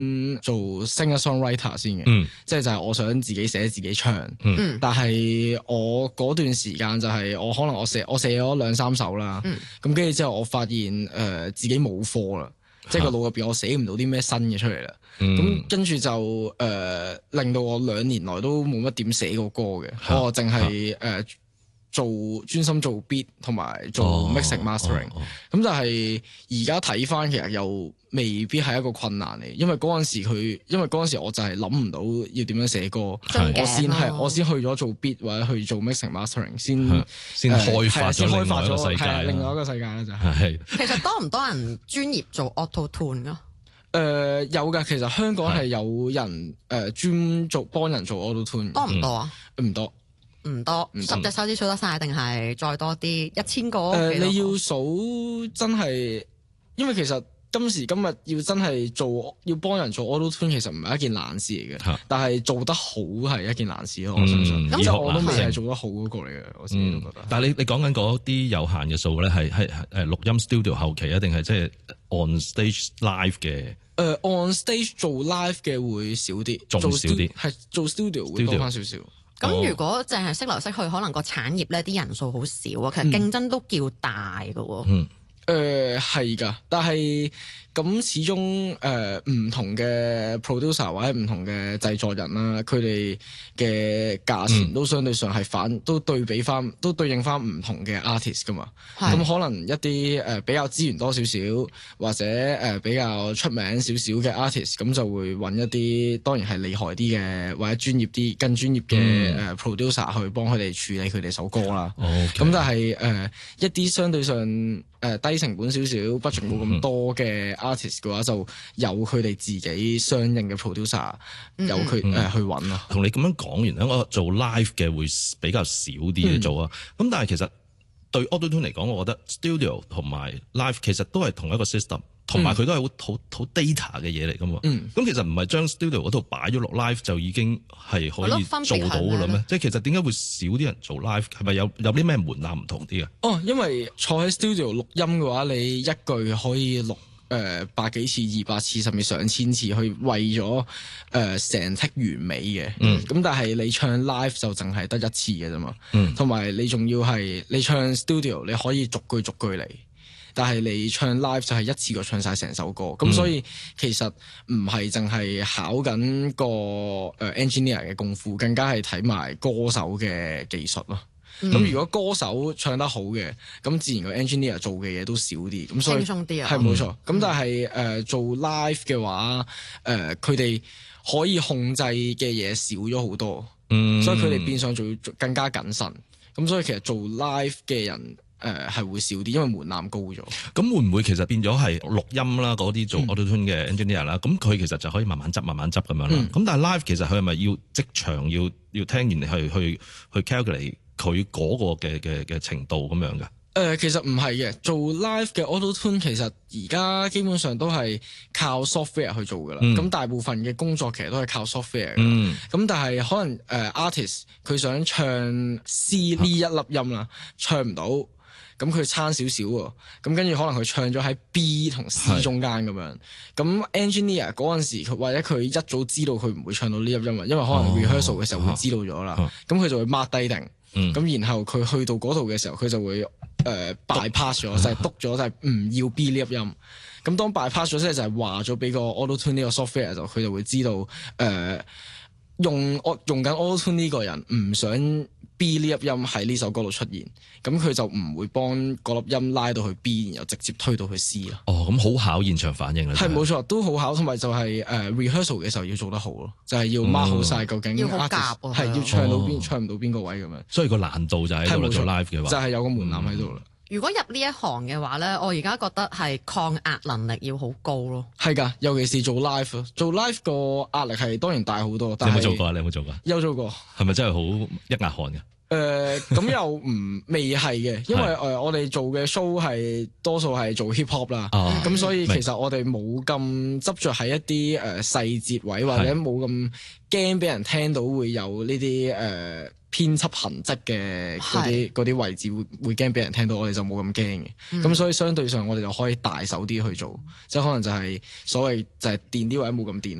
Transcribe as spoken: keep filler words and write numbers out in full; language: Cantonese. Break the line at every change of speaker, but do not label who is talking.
做 singer songwriter 先嘅，
嗯、
即係就係我想自己寫自己唱。
嗯、
但係我嗰段時間就係我可能我寫我寫咗兩三首啦，咁跟住之後我發現誒、呃、自己冇貨啦，即係個腦入邊我寫唔到啲咩新嘅出嚟啦。咁跟住就誒、呃、令到我兩年來都冇乜點寫過歌嘅，啊、我淨係誒做專心做 beat 同埋做 mixing mastering。咁、哦哦哦、就係而家睇翻其實又未必係一個困難嚟，因為嗰陣時佢，因為嗰陣時我就係諗唔到要點樣寫歌，我先係我先去咗做 beat 或者去做 mixing mastering 先
先開發咗
另外一個世界，
係
另外一個世界啦就係、是。
其實多唔多人專業做 auto tune 噶？
誒、呃、有㗎，其實香港係有人誒專做幫人做 auto tune，
多唔多啊？
唔、嗯、多，
唔多，十隻手指數得晒，定係再多啲？一千個？誒、
呃，你要數真係，因為其實今時今日要真係做要幫人做 auto tune，其實唔係一件難事嚟嘅，啊、但係做得好係一件難事咯。我相信，咁、嗯、我都未係做得好嗰個嚟嘅，我自己都覺得。嗯、
但係你你講緊嗰啲有限嘅數咧，係係誒錄音 studio 後期啊，定係即係 on stage live 嘅？
誒、uh, on stage 做 live 嘅會少啲，
仲少啲，
係做 studio 會多翻少少。
咁 Studio? 如果淨係識來識去，可能個產業咧啲人數好少啊，其實競爭都叫大㗎喎。
嗯。
誒係㗎，但係咁始終誒唔、呃、同嘅 producer 或者唔同嘅製作人啦，佢哋嘅價錢都相對上係反、嗯、都對比翻，都對應翻唔同嘅 artist 㗎嘛。咁是可能一啲誒、呃、比較資源多少少，或者誒、呃、比較出名少少嘅 artist，咁就會揾一啲當然係厲害啲嘅或者專業啲、更專業嘅誒 producer 去幫佢哋處理佢哋首歌啦。咁、嗯 okay. 但係誒、呃、一啲相對上誒、呃、低成本少少 budget 冇咁多嘅 artist 嘅話，就由佢哋自己相應嘅 producer 由佢誒、嗯呃、去揾咯。
同你咁樣講完咧，我做 live 嘅會比較少啲嘅做啊。咁、嗯、但係其實對 auto tune 嚟講，我覺得 studio 同埋 live 其實都係同一個 system， 同埋佢都係好好好 data 嘅嘢嚟噶嘛。咁、嗯、其實唔係將 studio 嗰度擺咗落 live 就已經係可以做到噶啦咩？即係其實點解會少啲人做 live？ 係咪有有啲咩門檻唔同啲啊？
哦，因為坐喺 studio 錄音嘅話，你一句可以錄誒、呃、百幾次、二百次，甚至上千次，去為咗誒成剔完美嘅。咁、嗯、但係你唱 live 就淨係得一次嘅啫嘛。同埋、嗯、你仲要係你唱 studio， 你可以逐句逐句嚟。但係你唱 live 就係一次過唱晒成首歌，咁、嗯、所以其實唔係淨係考緊個誒 engineer 嘅功夫，更加係睇埋歌手嘅技術咯。咁、嗯、如果歌手唱得好嘅，咁自然個 engineer 做嘅嘢都少啲，咁所以
輕鬆啲啊。
係冇錯。咁、嗯、但係誒、呃、做 live 嘅話，誒佢哋可以控制嘅嘢少咗好多，嗯、所以佢哋變相做要更加謹慎。咁所以其實做 live 嘅人。誒係、呃、會少啲，因為門檻高咗。
咁會唔會其實變咗係錄音啦？嗰啲做 auto tune 嘅 engineer 啦、嗯，咁佢其實就可以慢慢執、慢慢執咁樣啦。咁、嗯、但係 live 其實佢係咪要即場要要聽完去去去 calculate 佢嗰個嘅嘅嘅程度咁樣㗎？誒、
呃，其實唔係嘅，做 live 嘅 auto tune 其實而家基本上都係靠 software 去做㗎啦。咁、嗯、大部分嘅工作其實都係靠 software 嘅。咁、嗯、但係可能誒、呃、artist 佢想唱 C 呢一粒音啦，啊、唱唔到。咁佢差少少喎，咁跟住可能佢唱咗喺 B 同 C 中間咁樣，咁 engineer 嗰陣時佢或者佢一早知道佢唔會唱到呢粒音樂，因為可能 rehearsal 嘅時候會知道咗啦，咁佢、哦、就會 mark 低定，咁、嗯、然後佢去到嗰度嘅時候，佢就會誒、呃、bypass 咗，就係篤咗就係唔要 B 呢粒音，咁當 bypass 咗即係就係話咗俾個 auto tune 呢個 software 就佢就會知道誒、呃、用用緊 auto tune 呢個人唔想 B 呢粒音喺呢首歌度出現，咁佢就唔會幫嗰粒音拉到去 B，然後直接推到去 C 咯。
哦，咁好考現場反應啦。係
冇錯，都好考，同埋就係、是、誒、uh, rehearsal 嘅時候要做得好咯，就係、是、要 mark 好晒究竟 artist 係要唱到邊，哦、唱唔到邊個位咁樣。所以個難度就喺度做 live 嘅話，就係有個門檻喺度啦。
如果入呢一行嘅話咧，我而家覺得係抗壓能力要好高咯。
係㗎，尤其是做 live，做 live 個壓力係當然大好多。但你
有冇做過啊？你有冇做過？
有做過。
係咪真係好一額汗嘅？
誒咁、呃、又唔未係嘅，因為誒、呃、我哋做嘅 show 係多數係做 hip hop 啦，咁、哦、所以其實我哋冇咁執着喺一啲誒、呃、細節位，或者冇咁驚俾人聽到會有呢啲誒編輯痕跡嘅嗰啲嗰啲位置會會驚俾人聽到，我哋就冇咁驚嘅。咁、嗯、所以相對上我哋就可以大手啲去做，即係可能就係所謂就係電啲或者冇咁電。